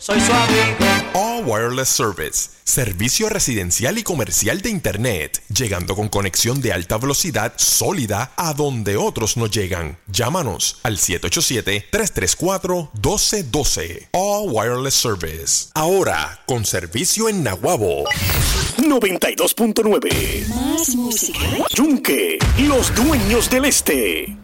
Soy su amigo. All Wireless Service, servicio residencial y comercial de Internet, llegando con conexión de alta velocidad sólida a donde otros no llegan. Llámanos al 787-334-1212. All Wireless Service. Ahora, con servicio en Naguabo. 92.9. Más música. Yunque, los dueños del este.